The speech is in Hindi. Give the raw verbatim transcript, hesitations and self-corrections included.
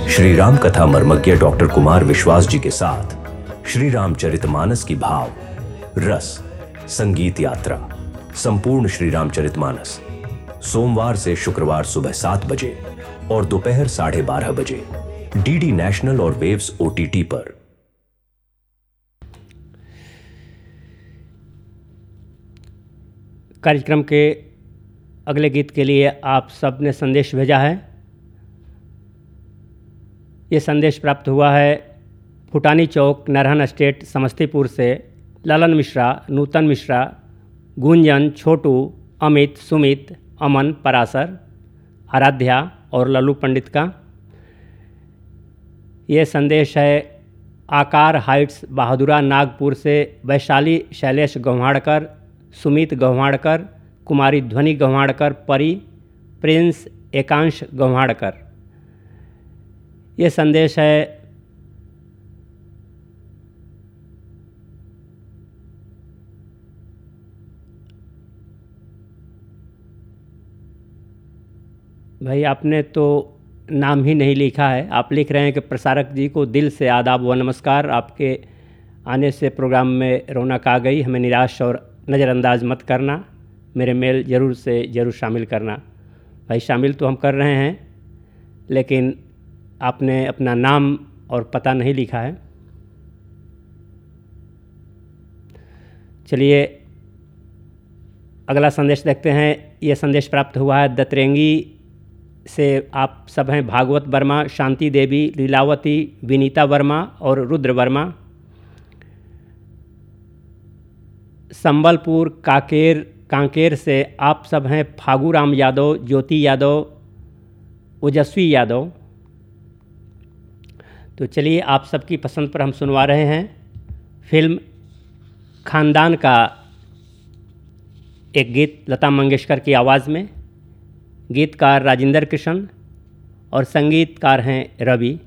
श्री राम कथा मर्मज्ञ डॉक्टर कुमार विश्वास जी के साथ श्री रामचरितमानस की भाव रस संगीत यात्रा संपूर्ण श्री रामचरितमानस सोमवार से शुक्रवार सुबह सात बजे और दोपहर साढ़े बारह बजे डीडी नेशनल और वेव्स ओटीटी पर। कार्यक्रम के अगले गीत के लिए आप सब ने संदेश भेजा है। ये संदेश प्राप्त हुआ है फुटानी चौक नरहन स्टेट समस्तीपुर से ललन मिश्रा, नूतन मिश्रा, गुंजन, छोटू, अमित, सुमित, अमन, पराशर, आराध्या और लल्लू पंडित का। ये संदेश है आकार हाइट्स बहादुरा नागपुर से वैशाली शैलेश गंवाड़कर, सुमित गंवाड़कर, कुमारी ध्वनि गंवाड़कर, परी, प्रिंस एकांश गंवाड़कर। ये संदेश है भाई आपने तो नाम ही नहीं लिखा है। आप लिख रहे हैं कि प्रसारक जी को दिल से आदाब व नमस्कार। आपके आने से प्रोग्राम में रौनक आ गई। हमें निराश और नज़रअंदाज मत करना। मेरे मेल ज़रूर से ज़रूर शामिल करना। भाई शामिल तो हम कर रहे हैं, लेकिन आपने अपना नाम और पता नहीं लिखा है। चलिए अगला संदेश देखते हैं। ये संदेश प्राप्त हुआ है दतरेंगी से। आप सब हैं भागवत वर्मा, शांति देवी, लीलावती, विनीता वर्मा और रुद्र वर्मा। संबलपुर काकेर कांकेर से आप सब हैं फागूराम यादव, ज्योति यादव, ओजस्वी यादव। तो चलिए आप सबकी पसंद पर हम सुनवा रहे हैं फिल्म खानदान का एक गीत लता मंगेशकर की आवाज़ में। गीतकार राजेंद्र कृष्ण और संगीतकार हैं रवि।